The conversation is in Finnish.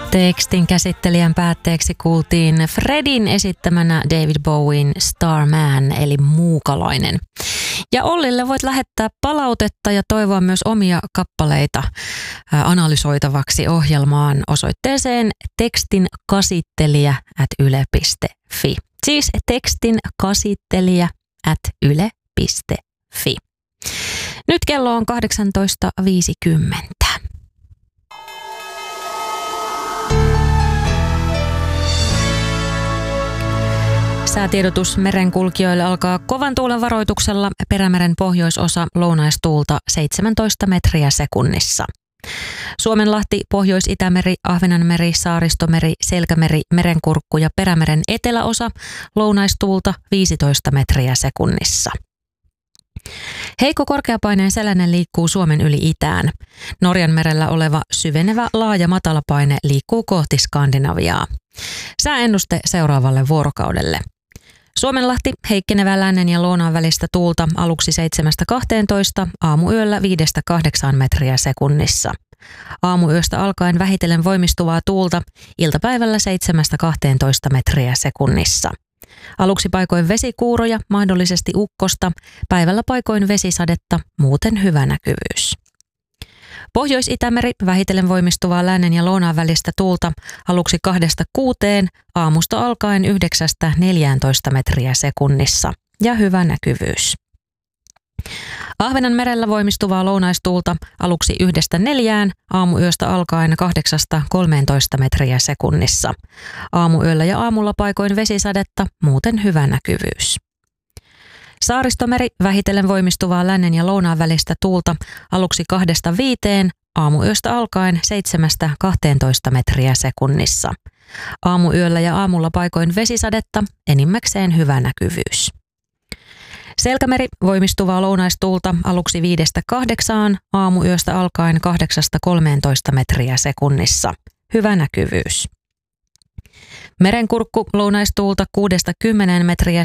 Tekstin käsittelijän päätteeksi kuultiin Fredin esittämänä David Bowien Starman eli Muukalainen. Ja Ollille voit lähettää palautetta ja toivoa myös omia kappaleita analysoitavaksi ohjelmaan osoitteeseen tekstinkasittelija@yle.fi. Siis tekstinkasittelija@yle.fi. Nyt kello on 18.50. Säätiedotus merenkulkijoille alkaa kovan tuulen varoituksella. Perämeren pohjoisosa lounaistuulta 17 metriä sekunnissa. Suomenlahti, Pohjois-Itämeri, Ahvenanmeri, Saaristomeri, Selkämeri, Merenkurkku ja Perämeren eteläosa lounaistuulta 15 metriä sekunnissa. Heikko korkeapaineen selänen liikkuu Suomen yli itään. Norjan merellä oleva syvenevä laaja matalapaine liikkuu kohti Skandinaviaa. Sääennuste seuraavalle vuorokaudelle. Suomenlahti, heikkenevää lännen ja lounaan välistä tuulta aluksi 7-12, aamuyöllä 5-8 metriä sekunnissa. Aamuyöstä alkaen vähitellen voimistuvaa tuulta, iltapäivällä 7-12 metriä sekunnissa. Aluksi paikoin vesikuuroja, mahdollisesti ukkosta, päivällä paikoin vesisadetta, muuten hyvä näkyvyys. Pohjois-Itämeri, vähitellen voimistuvaa lännen ja lounaan välistä tuulta, aluksi 2-6, aamusta alkaen 9-14 metriä sekunnissa ja hyvä näkyvyys. Ahvenanmerellä voimistuvaa lounaistuulta, aluksi 1-4, aamuyöstä alkaen 8-13 metriä sekunnissa. Aamuyöllä ja aamulla paikoin vesisadetta, muuten hyvä näkyvyys. Saaristomeri, vähitellen voimistuvaa lännen ja lounaan välistä tuulta, aluksi 2-5, aamuyöstä alkaen 7-12 metriä sekunnissa. Aamuyöllä ja aamulla paikoin vesisadetta, enimmäkseen hyvä näkyvyys. Selkämeri, voimistuvaa lounaistuulta, aluksi 5-8, aamuyöstä alkaen 8-13 metriä sekunnissa. Hyvä näkyvyys. Merenkurkku, lounaistuulta 6-10 metriä